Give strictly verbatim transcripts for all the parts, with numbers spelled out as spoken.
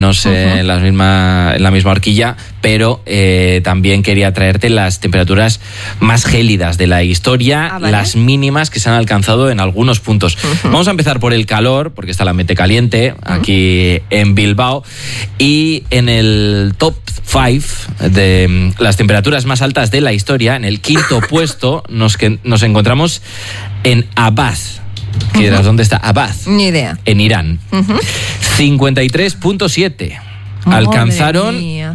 No sé, uh-huh. en, la misma, en la misma horquilla, pero eh, también quería traerte las temperaturas más gélidas de la historia, ah, ¿vale? las mínimas que se han alcanzado en algunos puntos. Uh-huh. Vamos a empezar por el calor, porque está la Mete Caliente, uh-huh. aquí en Bilbao, y en el top cinco de las temperaturas más altas de la historia, en el quinto puesto, nos, que, nos encontramos en Abaz. ¿Qué dirás? Uh-huh. ¿Dónde está Abaz? Ni idea. En Irán. Uh-huh. cincuenta y tres punto siete. Alcanzaron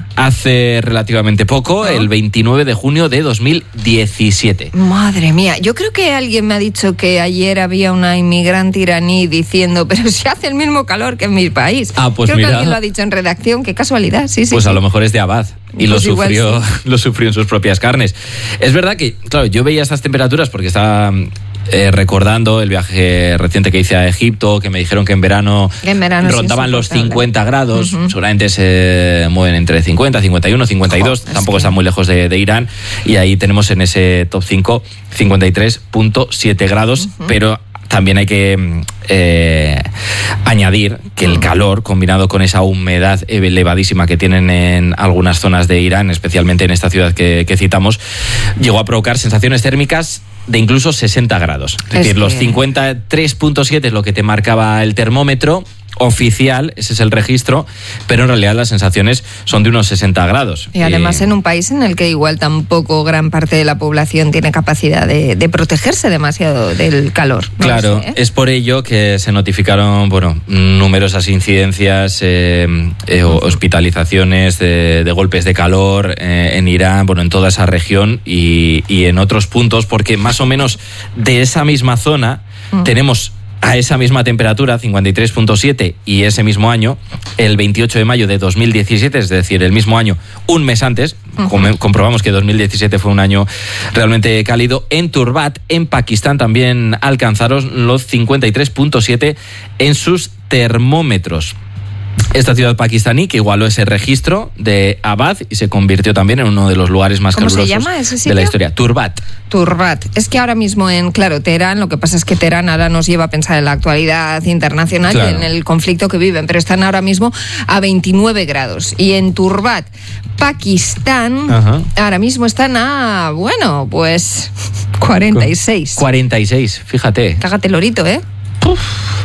hace relativamente poco, ¿no? El veintinueve de junio de dos mil diecisiete. Madre mía, yo creo que alguien me ha dicho que ayer había una inmigrante iraní diciendo, pero si hace el mismo calor que en mi país. Ah, pues creo mira. que alguien lo ha dicho en redacción, qué casualidad, sí, sí. Pues sí. a lo mejor es de Abad. Y pues lo sufrió, sí. lo sufrió en sus propias carnes. Es verdad que, claro, yo veía estas temperaturas porque estaba eh, recordando el viaje reciente que hice a Egipto, que me dijeron que en verano, en verano rondaban los cincuenta grados, uh-huh. seguramente se mueven entre cincuenta, cincuenta y uno, cincuenta y dos, oh, tampoco que... están muy lejos de, de Irán, y ahí tenemos en ese top cinco cincuenta y tres punto siete grados, uh-huh. pero también hay que eh, añadir que el calor, combinado con esa humedad elevadísima que tienen en algunas zonas de Irán, especialmente en esta ciudad que, que citamos, llegó a provocar sensaciones térmicas de incluso sesenta grados. Es, es decir, que... los cincuenta y tres punto siete es lo que te marcaba el termómetro oficial, ese es el registro, pero en realidad las sensaciones son de unos sesenta grados. Y además eh... en un país en el que igual tampoco gran parte de la población tiene capacidad de, de protegerse demasiado del calor. No claro, sé, ¿eh? Es por ello que se notificaron, bueno, numerosas incidencias, eh, eh, hospitalizaciones de, de golpes de calor eh, en Irán, bueno, en toda esa región y, y en otros puntos, porque más o menos de esa misma zona mm. tenemos a esa misma temperatura, cincuenta y tres punto siete, y ese mismo año, el veintiocho de mayo de dos mil diecisiete, es decir, el mismo año, un mes antes, uh-huh. com- comprobamos que dos mil diecisiete fue un año realmente cálido, en Turbat, en Pakistán, también alcanzaron los cincuenta y tres punto siete en sus termómetros. Esta ciudad pakistaní que igualó ese registro de Abad y se convirtió también en uno de los lugares más ¿Cómo calurosos se llama ese sitio? De la historia. Turbat. Turbat. Es que ahora mismo en, claro, Teherán, lo que pasa es que Teherán ahora nos lleva a pensar en la actualidad internacional claro. y en el conflicto que viven, pero están ahora mismo a veintinueve grados. Y en Turbat, Pakistán, Ajá. ahora mismo están a, bueno, pues cuarenta y seis. cuarenta y seis, fíjate. Cágate el lorito, ¿eh? Uf.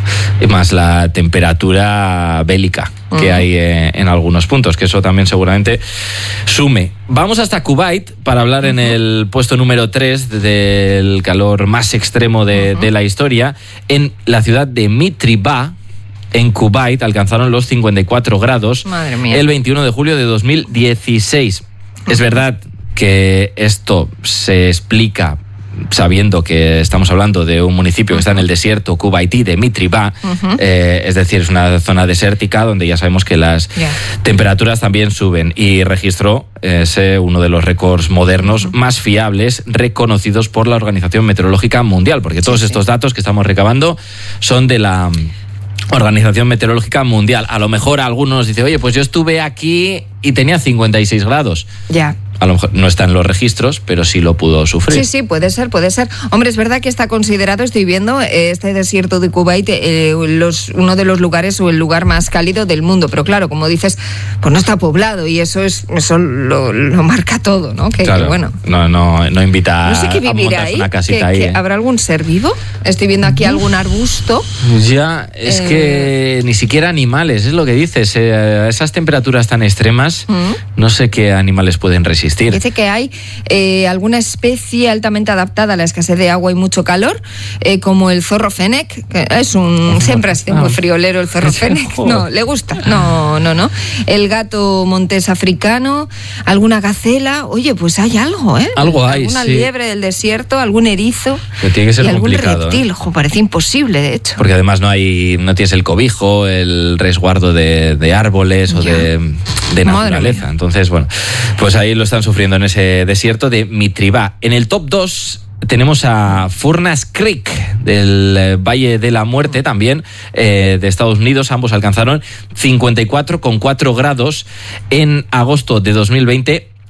Y más la temperatura bélica que uh-huh. hay eh, en algunos puntos, que eso también seguramente sume. Vamos hasta Kuwait para hablar uh-huh. en el puesto número tres del calor más extremo de, uh-huh. de la historia. En la ciudad de Mitribah, en Kuwait, alcanzaron los cincuenta y cuatro grados Madre mía. el veintiuno de julio de dos mil dieciséis. Uh-huh. Es verdad que esto se explica sabiendo que estamos hablando de un municipio que está en el desierto kuwaití de Mitribah, uh-huh. eh, es decir, es una zona desértica donde ya sabemos que las yeah. temperaturas también suben, y registró ese uno de los récords modernos uh-huh. más fiables reconocidos por la Organización Meteorológica Mundial, porque todos sí, estos sí. datos que estamos recabando son de la Organización Meteorológica Mundial. A lo mejor algunos dicen, oye, pues yo estuve aquí y tenía cincuenta y seis grados. Ya. Yeah. A lo mejor no está en los registros, pero sí lo pudo sufrir. Sí, sí, puede ser, puede ser. Hombre, es verdad que está considerado, estoy viendo, este desierto de Kuwait, eh, los, uno de los lugares o el lugar más cálido del mundo. Pero claro, como dices, pues no está poblado y eso es eso lo, lo marca todo, ¿no? Que, claro, que bueno. No, no, no invita no sé qué a vivirá montarse ahí, una casita que, ahí. Que ¿eh? ¿Habrá algún ser vivo? Estoy viendo aquí algún arbusto. Ya, es eh... que ni siquiera animales, es lo que dices. Eh, a esas temperaturas tan extremas, ¿Mm? no sé qué animales pueden resistir. Dice que hay Eh, alguna especie altamente adaptada a la escasez de agua y mucho calor, eh, como el zorro fennec, que es un siempre ha sido muy friolero el zorro fennec, no, le gusta, no, no, no. El gato montés africano, alguna gacela, oye, pues hay algo, ¿eh? Algo hay, alguna sí. liebre del desierto, algún erizo, pero tiene que ser y algún complicado, reptil, ¿eh? jo, parece imposible, de hecho. Porque además no hay, no tienes el cobijo, el resguardo de, de árboles o de, de naturaleza. Entonces, bueno, pues ahí lo están sufriendo en ese desierto de Mitribah. En el top dos tenemos a Furnace Creek del eh, Valle de la Muerte, también eh, de Estados Unidos. Ambos alcanzaron cincuenta y cuatro coma cuatro grados en agosto de dos mil veinte.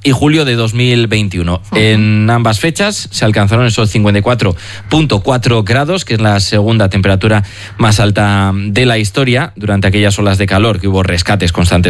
y julio de dos mil veintiuno. Uh-huh. En ambas fechas se alcanzaron esos cincuenta y cuatro punto cuatro grados, que es la segunda temperatura más alta de la historia, durante aquellas olas de calor que hubo rescates constantes